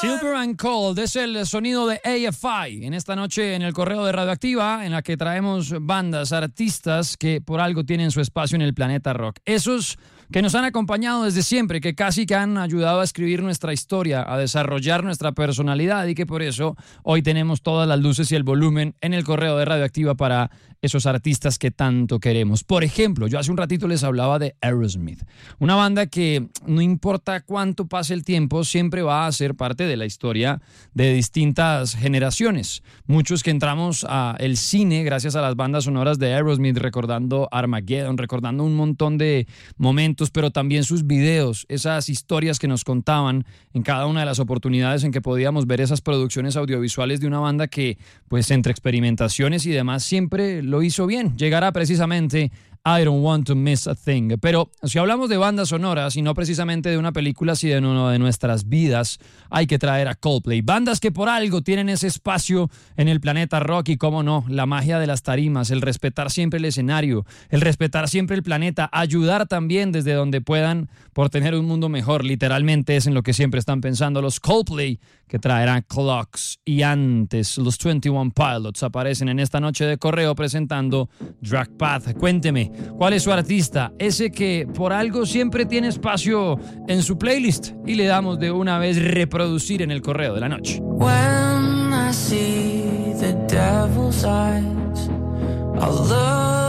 Silver and Cold es el sonido de AFI en esta noche en el Correo de Radioactiva, en la que traemos bandas, artistas que por algo tienen su espacio en el planeta rock. Esos que nos han acompañado desde siempre, que casi que han ayudado a escribir nuestra historia, a desarrollar nuestra personalidad y que por eso hoy tenemos todas las luces y el volumen en el Correo de Radioactiva para esos artistas que tanto queremos. Por ejemplo, yo hace un ratito les hablaba de Aerosmith, una banda que no importa cuánto pase el tiempo, siempre va a ser parte de la historia de distintas generaciones. Muchos que entramos al cine gracias a las bandas sonoras de Aerosmith, recordando Armageddon, recordando un montón de momentos, pero también sus videos, esas historias que nos contaban en cada una de las oportunidades en que podíamos ver esas producciones audiovisuales de una banda que, pues entre experimentaciones y demás, siempre lo hizo bien. Llegará precisamente I Don't Want to Miss a Thing. Pero si hablamos de bandas sonoras y no precisamente de una película, sino de nuestras vidas, hay que traer a Coldplay. Bandas que por algo tienen ese espacio en el planeta rock y, cómo no, la magia de las tarimas, el respetar siempre el escenario, el respetar siempre el planeta, ayudar también desde donde puedan por tener un mundo mejor. Literalmente es en lo que siempre están pensando los Coldplay, que traerán Clocks. Y antes, los 21 Pilots aparecen en esta noche de Correo presentando Drag Path. Cuénteme, ¿cuál es su artista? Ese que por algo siempre tiene espacio en su playlist y le damos de una vez reproducir en el Correo de la Noche. When I see the devil's eyes, I'll look